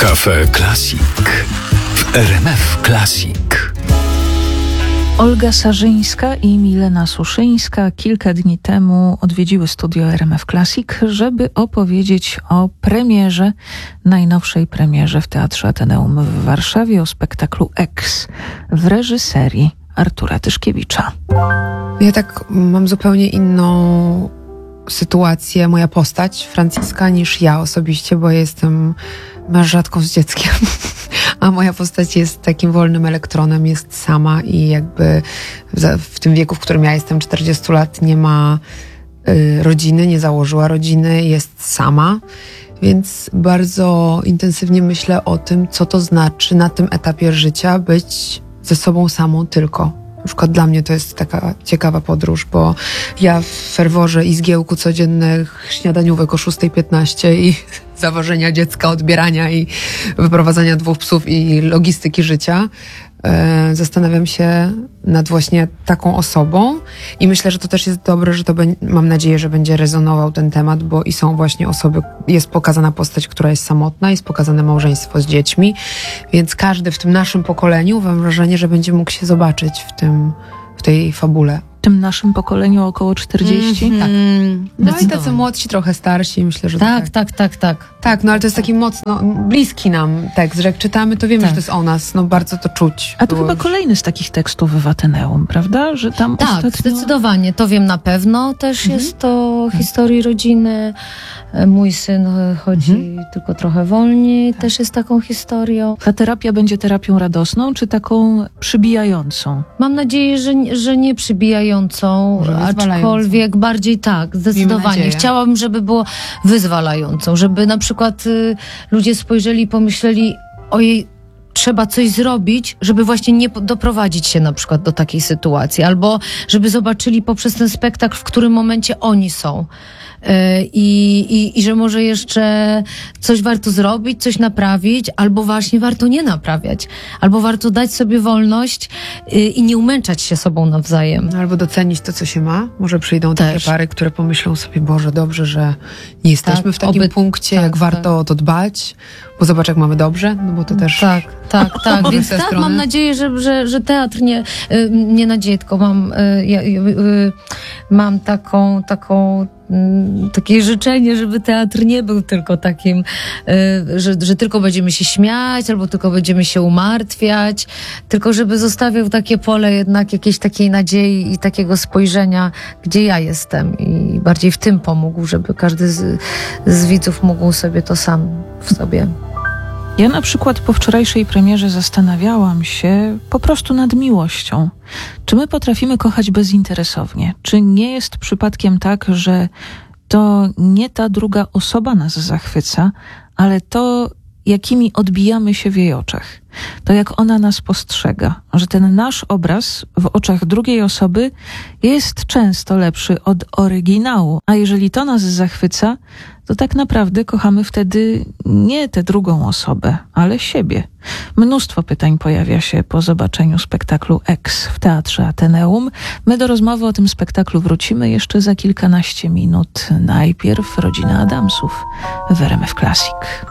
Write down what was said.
Cafe Classic w RMF Classic. Olga Sarzyńska i Milena Suszyńska kilka dni temu odwiedziły studio RMF Classic, żeby opowiedzieć o premierze, najnowszej premierze w Teatrze Ateneum w Warszawie, o spektaklu X w reżyserii Artura Tyszkiewicza. Ja tak mam zupełnie inną sytuację, moja postać, Franciszka, niż ja osobiście, bo jestem mężatką z dzieckiem, a moja postać jest takim wolnym elektronem, jest sama i jakby w tym wieku, w którym ja jestem, 40 lat, nie ma rodziny, nie założyła rodziny, jest sama, więc bardzo intensywnie myślę o tym, co to znaczy na tym etapie życia być ze sobą samą tylko. Na przykład dla mnie to jest taka ciekawa podróż, bo ja w ferworze i zgiełku codziennych śniadaniówek o 6:15 i zawożenia dziecka, odbierania i wyprowadzania 2 psów i logistyki życia zastanawiam się nad właśnie taką osobą i myślę, że to też jest dobre, że to mam nadzieję, że będzie rezonował ten temat, bo i są właśnie osoby, jest pokazana postać, która jest samotna, jest pokazane małżeństwo z dziećmi, więc każdy w tym naszym pokoleniu, mam wrażenie, że będzie mógł się zobaczyć w tej fabule. W tym naszym pokoleniu około 40? Tak. No i tacy młodsi, trochę starsi, myślę, że Tak. Tak, no ale to jest taki mocno bliski nam tekst, że jak czytamy, to wiemy, że to jest o nas, no bardzo to czuć. A to chyba kolejny z takich tekstów w Ateneum, prawda? Że tam Tak, ostatnio... zdecydowanie, to wiem na pewno. Też jest to historii rodziny. Mój syn chodzi tylko trochę wolniej, też jest taką historią. Ta terapia będzie terapią radosną, czy taką przybijającą? Mam nadzieję, że nie przybijającą, aczkolwiek bardziej tak, zdecydowanie. Chciałabym, żeby było wyzwalającą, żeby na przykład ludzie spojrzeli i pomyśleli, ojej, trzeba coś zrobić, żeby właśnie nie doprowadzić się na przykład do takiej sytuacji, albo żeby zobaczyli poprzez ten spektakl, w którym momencie oni są. I że może jeszcze coś warto zrobić, coś naprawić, albo właśnie warto nie naprawiać, albo warto dać sobie wolność i nie umęczać się sobą nawzajem. Albo docenić to, co się ma. Może przyjdą takie pary, które pomyślą sobie, Boże, dobrze, że nie jesteśmy w takim punkcie, jak warto o to dbać, bo zobacz, jak mamy dobrze, no bo to też... Tak. Więc tak, mam nadzieję, że teatr nie nadzieję, tylko mam takie życzenie, żeby teatr nie był tylko takim, że tylko będziemy się śmiać, albo tylko będziemy się umartwiać, tylko żeby zostawiał takie pole jednak jakiejś takiej nadziei i takiego spojrzenia, gdzie ja jestem, i bardziej w tym pomógł, żeby każdy z widzów mógł sobie to sam w sobie. Ja na przykład po wczorajszej premierze zastanawiałam się po prostu nad miłością. Czy my potrafimy kochać bezinteresownie? Czy nie jest przypadkiem tak, że to nie ta druga osoba nas zachwyca, ale to, jakimi odbijamy się w jej oczach? To, jak ona nas postrzega, że ten nasz obraz w oczach drugiej osoby jest często lepszy od oryginału. A jeżeli to nas zachwyca, to tak naprawdę kochamy wtedy nie tę drugą osobę, ale siebie. Mnóstwo pytań pojawia się po zobaczeniu spektaklu X w Teatrze Ateneum. My do rozmowy o tym spektaklu wrócimy jeszcze za kilkanaście minut. Najpierw rodzina Adamsów w RMF Classic.